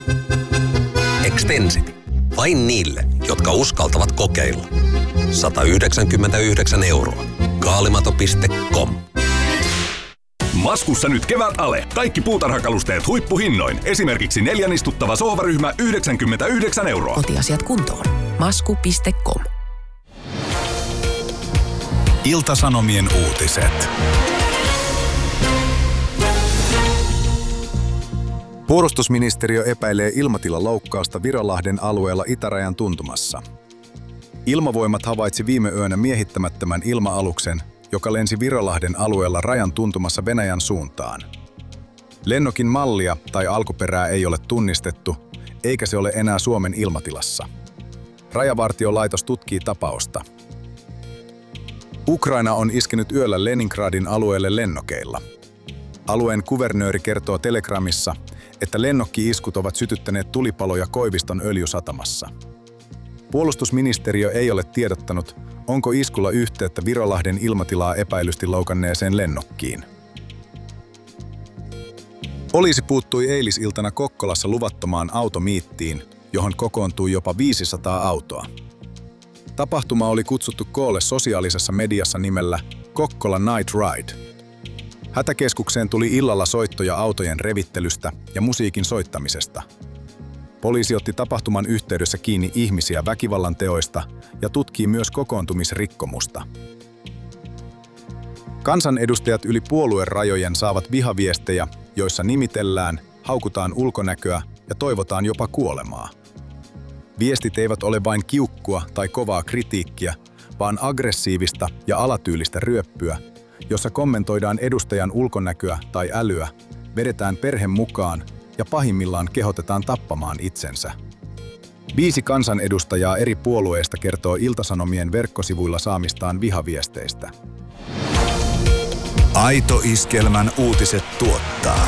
Extensity. Vain niille, jotka uskaltavat kokeilla. 199 €. Kaalimato.com. Maskussa nyt kevät ale. Kaikki puutarhakalusteet huippuhinnoin. Esimerkiksi 4 istuttava sohvaryhmä 99 €. Kotiasiat kuntoon. Masku.com. Ilta-Sanomien uutiset. Puolustusministeriö epäilee ilmatilaloukkausta Virolahden alueella itärajan tuntumassa. Ilmavoimat havaitsi viime yönä miehittämättömän ilma-aluksen, joka lensi Virolahden alueella rajan tuntumassa Venäjän suuntaan. Lennokin mallia tai alkuperää ei ole tunnistettu, eikä se ole enää Suomen ilmatilassa. Rajavartiolaitos tutkii tapausta. Ukraina on iskenyt yöllä Leningradin alueelle lennokeilla. Alueen kuvernööri kertoo Telegramissa, että lennokki-iskut ovat sytyttäneet tulipaloja Koiviston öljysatamassa. Puolustusministeriö ei ole tiedottanut, onko iskulla yhteyttä Virolahden ilmatilaa epäilysti loukanneeseen lennokkiin. Poliisi puuttui eilisiltana Kokkolassa luvattomaan automiittiin, johon kokoontui jopa 500 autoa. Tapahtuma oli kutsuttu koolle sosiaalisessa mediassa nimellä Kokkola Night Ride. Hätäkeskukseen tuli illalla soittoja autojen revittelystä ja musiikin soittamisesta. Poliisi otti tapahtuman yhteydessä kiinni ihmisiä väkivallan teoista ja tutkii myös kokoontumisrikkomusta. Kansanedustajat yli puoluerajojen saavat vihaviestejä, joissa nimitellään, haukutaan ulkonäköä ja toivotaan jopa kuolemaa. Viestit eivät ole vain kiukkua tai kovaa kritiikkiä, vaan aggressiivista ja alatyylistä ryöppyä, jossa kommentoidaan edustajan ulkonäköä tai älyä, vedetään perhe mukaan ja pahimmillaan kehotetaan tappamaan itsensä. 5 kansanedustajaa eri puolueista kertoo Ilta-Sanomien verkkosivuilla saamistaan vihaviesteistä. Aito Iskelmän uutiset tuottaa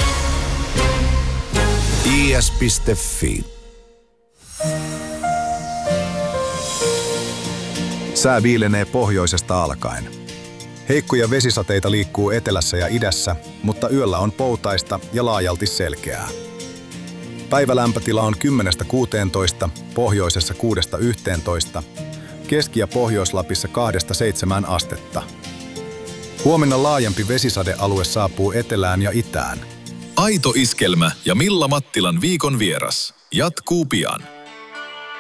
is.fi. Sää viilenee pohjoisesta alkaen. Heikkoja vesisateita liikkuu etelässä ja idässä, mutta yöllä on poutaista ja laajalti selkeää. Päivälämpötila on 10–16, pohjoisessa 6–11, Keski- ja Pohjois-Lapissa 2–7 astetta. Huomenna laajempi vesisadealue saapuu etelään ja itään. Aito Iskelmä ja Milla Mattilan viikon vieras jatkuu pian.